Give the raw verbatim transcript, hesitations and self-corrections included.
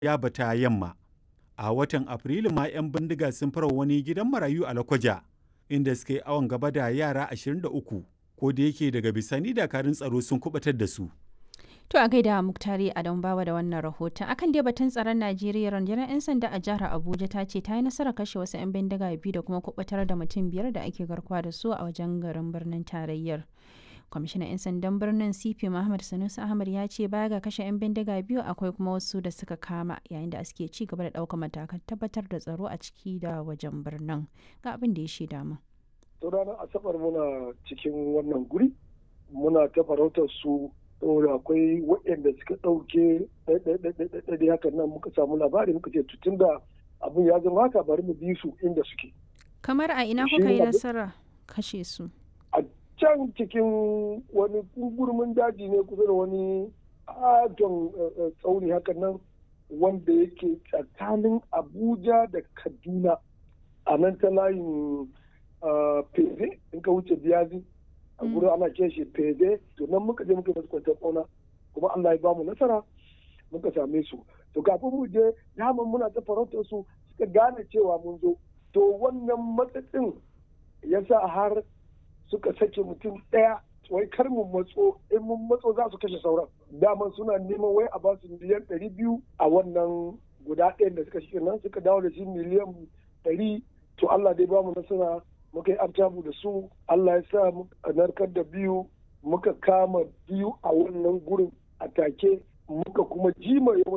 Yaba ta Yamma. A watan Afrilu ma 'yan bindiga sun fara wani gidan marayu a Lokoja, inda suka yi awon gaba da yara ashirin da uku, ko da yake daga bisani dakarun tsaro sun kubatar da su. To a gaida Muktari Adam Bawa da wannan rahoton. Akan dai batun tsaron Najeriya, rundunar 'yan sanda a jihar Abuja ta ce ta yi nasarar kashe wasu 'yan bindiga biyu da kuma kubutar da mutum biyar da ake garkuwa da su a wajen garin birnin tarayyar. Kwamishinan 'yan sandan birnin C P Muhammad Sanusi Ahmad ya ce baya ga kashe 'yan bindiga biyu akwai kuma wasu da suka kama yayin da suke ci gaba da ɗaukar matakan tabbatar da tsaro a ciki da wajen birnin. Ga abin da ya shaida mu. To ranar Asabar muna cikin wannan guri muna ta farautar su saboda akwai waɗanda suka ɗauke ɗaiɗaiɗaiɗaiɗai hakan nan muka samu labari muka ce tutun da abin ya zama haka bari mu bi su inda suke. Kamar a ina kuka yi nasara kashe su? A can cikin wani gurmin daji ne kusa da wani adon tsauni hakan nan wanda yake tsakanin Abuja da Kaduna a nan ta layin Feze in ka wuce Biyazi. a gurin ana ce shi fede to nan muka je muka masu kwantar ƙauna kuma Allah ya ba mu nasara muka same su to kafin mu je daman muna ta farautar su suka gane cewa mun zo to wannan matsatsin ya sa har suka sake mutum ɗaya wai kar mu matso in mun matso za su kashe sauran daman suna neman wai a ba su miliyan ɗari biyu a wannan guda ɗayan da suka shi nan suka dawo da shi miliyan ɗari to Allah dai ba mu nasara muka yi artabu da su Allah ya sa muka narkar da biyu muka kama biyu a wannan gurin a take muka kuma jima